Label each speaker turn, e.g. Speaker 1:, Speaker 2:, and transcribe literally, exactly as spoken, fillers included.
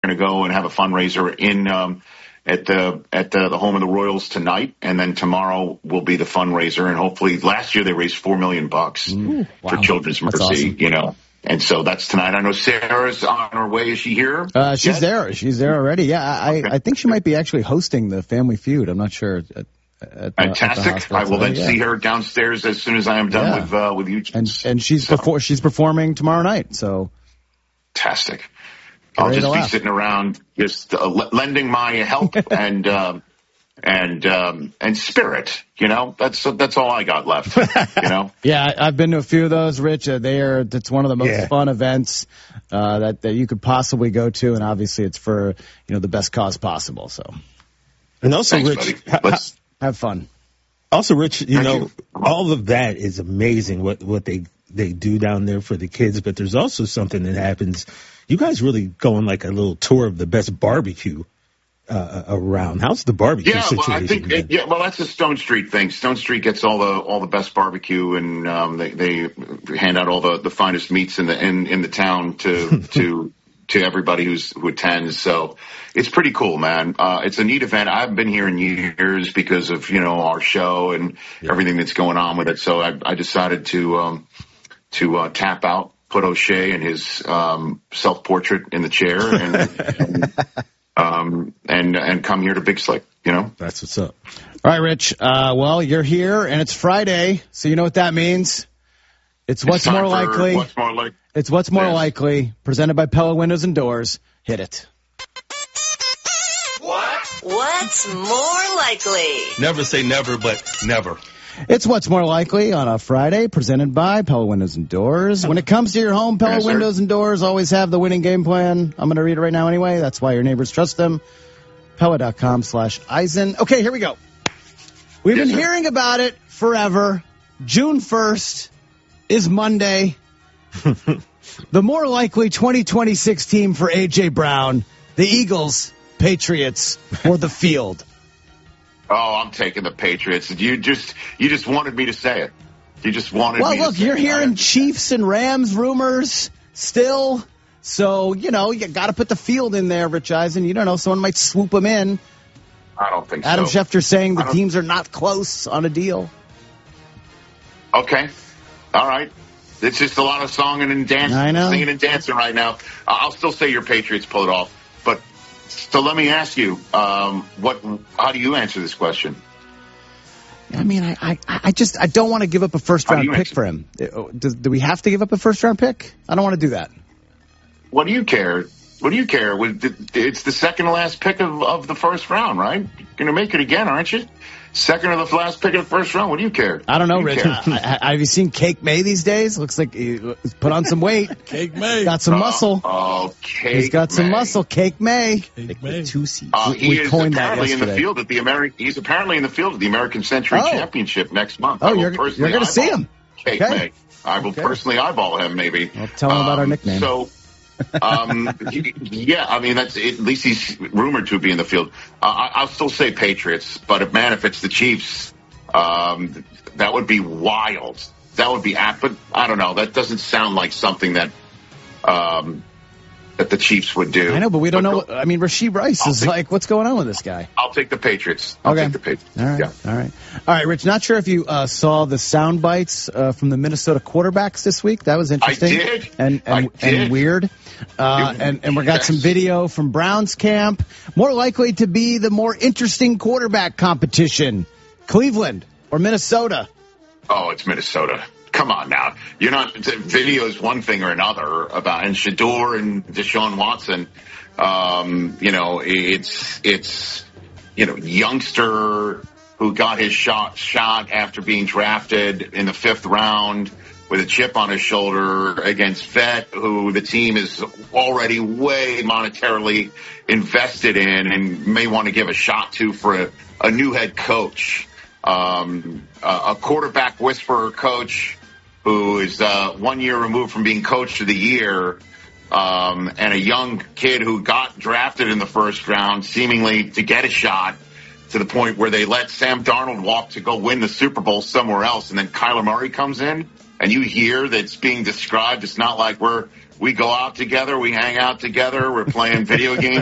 Speaker 1: going to go and have a fundraiser in um, at the at the, the home of the Royals tonight, and then tomorrow will be the fundraiser. And hopefully, last year they raised four million bucks
Speaker 2: Ooh,
Speaker 1: for
Speaker 2: wow.
Speaker 1: Children's Mercy.
Speaker 2: Awesome.
Speaker 1: You know, and so that's tonight. I know Sarah's on her way. Is she here?
Speaker 2: Uh, she's
Speaker 1: yet?
Speaker 2: there. She's there already. Yeah, I,
Speaker 1: Okay.
Speaker 2: I think she might be actually hosting the Family Feud. I'm not sure. At, at the,
Speaker 1: Fantastic.
Speaker 2: at the
Speaker 1: I will then
Speaker 2: yeah.
Speaker 1: see her downstairs as soon as I am done
Speaker 2: Yeah.
Speaker 1: with uh, with you.
Speaker 2: And and she's
Speaker 1: So.
Speaker 2: before she's performing tomorrow night. So
Speaker 1: Fantastic.
Speaker 2: Get
Speaker 1: I'll
Speaker 2: ready
Speaker 1: just
Speaker 2: to
Speaker 1: be
Speaker 2: laugh.
Speaker 1: sitting around, just uh, l- lending my help and um, and um, and spirit. You know, that's that's all I got left. You know.
Speaker 2: yeah, I- I've been to a few of those, Rich. Uh, they are. It's one of the most
Speaker 3: Yeah.
Speaker 2: fun events uh, that that you could possibly go to, and obviously it's for you know the best cause possible. So
Speaker 3: And also,
Speaker 1: Thanks,
Speaker 3: Rich,
Speaker 1: buddy.
Speaker 3: ha-
Speaker 1: Let's-
Speaker 2: have fun.
Speaker 3: also, Rich, you
Speaker 1: Thank
Speaker 3: know,
Speaker 1: you.
Speaker 3: all of that is amazing what, what they, they do down there for the kids, but there's also something that happens. You guys really go on like a little tour of the best barbecue uh, around. How's the barbecue
Speaker 1: Yeah, well,
Speaker 3: situation?
Speaker 1: I think
Speaker 3: been?
Speaker 1: yeah, well, that's a Stone Street thing. Stone Street gets all the all the best barbecue, and um, they they hand out all the, the finest meats in the in, in the town to to to everybody who's who attends. So it's pretty cool, man. Uh, it's a neat event. I haven't been here in years because of you know our show and
Speaker 3: Yeah.
Speaker 1: everything that's going on with it. So I, I decided to um, to uh, tap out, put O'Shea and his um, self portrait in the chair, and. and Um, and and come here to Big Slick, you know.
Speaker 3: That's what's up.
Speaker 2: All right, Rich. Uh, well, you're here, and it's Friday, so you know what that means. It's what's
Speaker 1: It's time
Speaker 2: more
Speaker 1: for
Speaker 2: likely.
Speaker 1: What's more likely?
Speaker 2: It's what's more
Speaker 1: Yes.
Speaker 2: likely. Presented by Pella Windows and Doors. Hit it.
Speaker 4: What's more likely?
Speaker 5: Never say never, but never.
Speaker 2: It's what's more likely on a Friday, presented by Pella Windows and Doors. When it comes to your home, Pella
Speaker 1: Yes, sir.
Speaker 2: Windows and Doors always have the winning game plan. I'm going to read it right now anyway. That's why your neighbors trust them. Pella.com slash Eisen. Okay, here we go. We've
Speaker 1: Yes,
Speaker 2: been
Speaker 1: sir.
Speaker 2: hearing about it forever. June first is Monday. The more likely twenty twenty-six team for A J. Brown, the Eagles, Patriots, or the field.
Speaker 1: Oh, I'm taking the Patriots. You just you just wanted me to say it. You just wanted
Speaker 2: Well,
Speaker 1: me
Speaker 2: look,
Speaker 1: to say
Speaker 2: you're
Speaker 1: it.
Speaker 2: hearing Chiefs and Rams rumors still. So, you know, you got to put the field in there, Rich Eisen. You don't know, someone might swoop them in.
Speaker 1: I don't think
Speaker 2: Adam
Speaker 1: so.
Speaker 2: Schefter saying the
Speaker 1: I don't-
Speaker 2: teams are not close on a deal.
Speaker 1: Okay. All right. It's just a lot of songing and dancing,
Speaker 2: I know.
Speaker 1: singing and dancing right now. Uh, I'll still say your Patriots pull it off. But so let me ask you, um, what? How do you answer this question?
Speaker 2: I mean, I, I, I just I don't want to give up a first
Speaker 1: How do
Speaker 2: round
Speaker 1: you
Speaker 2: pick
Speaker 1: answer?
Speaker 2: for him. Do, do we have to give up a first round pick? I don't want to do that.
Speaker 1: What do you care? What do you care? It's the second to last pick of, of the first round, right? You're going to make it again, aren't you? Second to the last pick of the first round. What do you care?
Speaker 2: I don't know,
Speaker 1: What do
Speaker 2: Rich.
Speaker 1: you
Speaker 2: I,
Speaker 1: care?
Speaker 2: I, have you seen Cake May these days? Looks like he put on some weight.
Speaker 5: Cake May.
Speaker 2: Got some muscle.
Speaker 1: Oh, Cake
Speaker 2: He's got some
Speaker 1: May.
Speaker 2: muscle. Cake May.
Speaker 5: Cake May.
Speaker 2: Two seats.
Speaker 1: Uh,
Speaker 2: we
Speaker 1: he
Speaker 2: we
Speaker 1: is
Speaker 2: coined that
Speaker 1: apparently in the
Speaker 2: yesterday.
Speaker 1: field at the American. He's apparently in the field at the American Century
Speaker 2: Oh.
Speaker 1: Championship next month.
Speaker 2: Oh,
Speaker 1: I will
Speaker 2: you're-
Speaker 1: personally
Speaker 2: you're gonna see
Speaker 1: eyeball
Speaker 2: him.
Speaker 1: Cake
Speaker 2: Okay.
Speaker 1: May. I will
Speaker 2: Okay.
Speaker 1: personally eyeball him. Maybe.
Speaker 2: Well, tell him about our
Speaker 1: Um,
Speaker 2: nickname.
Speaker 1: So, um, yeah, I mean that's at least he's rumored to be in the field. Uh, I, I'll still say Patriots, but if man, if it's the Chiefs, um, that would be wild. That would be apt, but I don't know. That doesn't sound like something that um, that the Chiefs would do.
Speaker 2: I know, but we don't know.
Speaker 1: go-
Speaker 2: What, I mean, Rasheed Rice
Speaker 1: I'll
Speaker 2: is
Speaker 1: take-
Speaker 2: like, what's going on with this guy?
Speaker 1: I'll take the Patriots. I'll
Speaker 2: Okay.
Speaker 1: take the Patriots.
Speaker 2: All right.
Speaker 1: Yeah.
Speaker 2: All right. All right, Rich. Not sure if you uh, saw the sound bites uh, from the Minnesota quarterbacks this week. That was interesting.
Speaker 1: did.
Speaker 2: And and,
Speaker 1: I did.
Speaker 2: and weird. Uh,
Speaker 1: It-
Speaker 2: and and we got
Speaker 1: yes.
Speaker 2: some video from Browns camp. More likely to be the more interesting quarterback competition, Cleveland or Minnesota.
Speaker 1: Oh, it's Minnesota. Come on now. You're not, video is one thing or another about, and Shador and Deshaun Watson, um, you know, it's, it's, you know, youngster who got his shot, shot after being drafted in the fifth round with a chip on his shoulder against vet who the team is already way monetarily invested in and may want to give a shot to for a, a new head coach. Um, a, a quarterback whisperer coach who is uh, one year removed from being coach of the year, um, and a young kid who got drafted in the first round, seemingly to get a shot, to the point where they let Sam Darnold walk to go win the Super Bowl somewhere else, and then Kyler Murray comes in, and you hear that it's being described. It's not like we're We go out together. We hang out together. We're playing video games